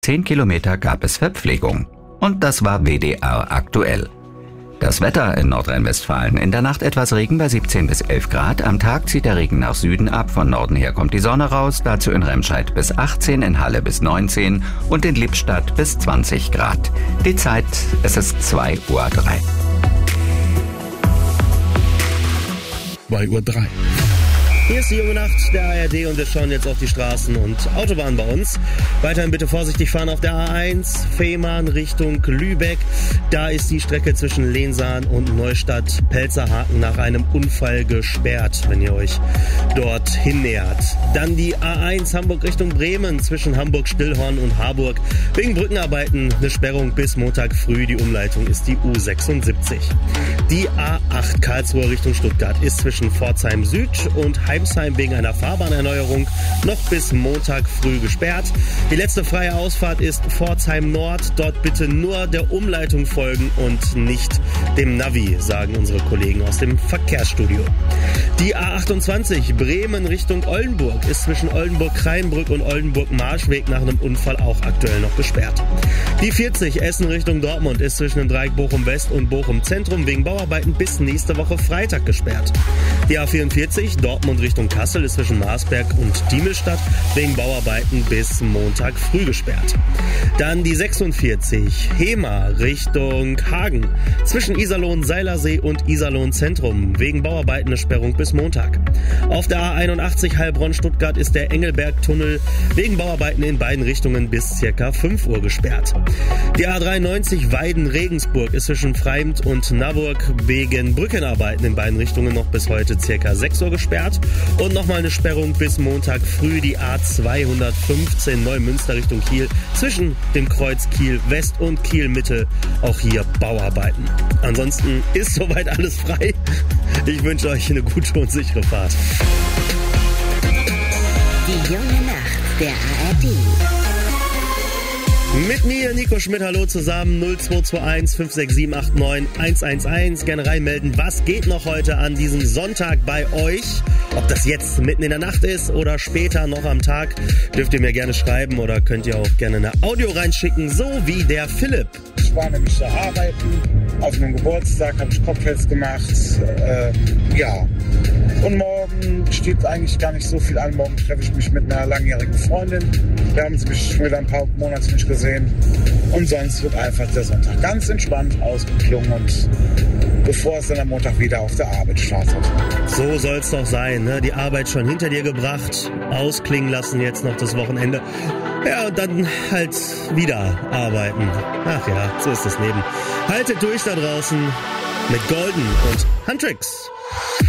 10 Kilometer gab es Verpflegung. Und das war WDR aktuell. Das Wetter in Nordrhein-Westfalen. In der Nacht etwas Regen bei 17 bis 11 Grad. Am Tag zieht der Regen nach Süden ab. Von Norden her kommt die Sonne raus. Dazu in Remscheid bis 18, in Halle bis 19 und in Lippstadt bis 20 Grad. Die Zeit, es ist 2:03 Uhr. 2:03 Uhr. Hier ist die junge Nacht der ARD und wir schauen jetzt auf die Straßen und Autobahnen bei uns. Weiterhin bitte vorsichtig fahren auf der A1, Fehmarn Richtung Lübeck. Da ist die Strecke zwischen Lensahn und Neustadt-Pelzerhaken nach einem Unfall gesperrt, wenn ihr euch dorthin nähert. Dann die A1 Hamburg Richtung Bremen zwischen Hamburg-Stillhorn und Harburg. Wegen Brückenarbeiten eine Sperrung bis Montag früh. Die Umleitung ist die U76. Die A8 Karlsruhe Richtung Stuttgart ist zwischen Pforzheim Süd und Heimsheim wegen einer Fahrbahnerneuerung noch bis Montag früh gesperrt. Die letzte freie Ausfahrt ist Pforzheim Nord. Dort bitte nur der Umleitung folgen und nicht dem Navi, sagen unsere Kollegen aus dem Verkehrsstudio. Die A28 Bremen Richtung Oldenburg ist zwischen Oldenburg-Kreinbrück und Oldenburg-Marschweg nach einem Unfall auch aktuell noch gesperrt. Die 40 Essen Richtung Dortmund ist zwischen dem Dreieck Bochum West und Bochum Zentrum wegen Bauarbeiten bis nächste Woche Freitag gesperrt. Die A44 Dortmund Richtung Kassel ist zwischen Marsberg und Diemelstadt wegen Bauarbeiten bis Montag früh gesperrt. Dann die 46 Hema Richtung Hagen zwischen Iserlohn-Seilersee und Iserlohn-Zentrum wegen Bauarbeiten eine Sperrung bis Montag. Auf der A81 Heilbronn-Stuttgart ist der Engelberg-Tunnel wegen Bauarbeiten in beiden Richtungen bis ca. 5 Uhr gesperrt. Die A93 Weiden-Regensburg ist zwischen Freimt und Naburg wegen Brückenarbeiten in beiden Richtungen noch bis heute ca. 6 Uhr gesperrt. Und nochmal eine Sperrung bis Montag früh die A215 Neumünster Richtung Kiel zwischen dem Kreuz Kiel West und Kiel Mitte. Auch hier Bauarbeiten. Ansonsten ist soweit alles frei. Ich wünsche euch eine gute und sichere Fahrt. Die junge Nacht der ARD. Mit mir, Nico Schmidt, hallo zusammen, 0221 56789 111. Gerne reinmelden, was geht noch heute an diesem Sonntag bei euch? Ob das jetzt mitten in der Nacht ist oder später noch am Tag, dürft ihr mir gerne schreiben oder könnt ihr auch gerne eine Audio reinschicken, so wie der Philipp. Ich war nämlich da arbeiten, auf einem Geburtstag habe ich Kopffest gemacht, ja. Und morgen steht eigentlich gar nicht so viel an. Morgen treffe ich mich mit einer langjährigen Freundin. Wir haben mich schon wieder ein paar Monate nicht gesehen. Und sonst wird einfach der Sonntag ganz entspannt ausgeklungen und bevor es dann am Montag wieder auf der Arbeit startet. So soll's doch sein, ne? Die Arbeit schon hinter dir gebracht, ausklingen lassen jetzt noch das Wochenende. Ja, und dann halt wieder arbeiten. Ach ja, so ist das Leben. Haltet durch da draußen mit Golden und Huntrix.